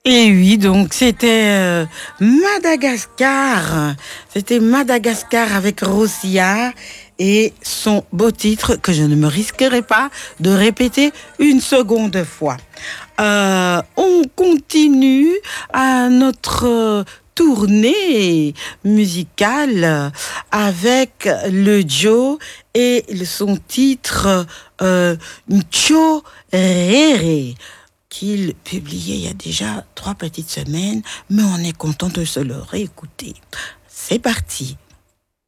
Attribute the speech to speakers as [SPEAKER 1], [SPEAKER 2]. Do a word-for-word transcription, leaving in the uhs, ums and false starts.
[SPEAKER 1] Et oui, donc c'était euh, Madagascar. C'était Madagascar avec Rosia et son beau titre que je ne me risquerai pas de répéter une seconde fois. Euh, on continue à notre euh, tournée musicale avec le Joe et son titre euh, Ncho Rere qu'il publiait il y a déjà trois petites semaines, mais on est content de se le réécouter. C'est parti.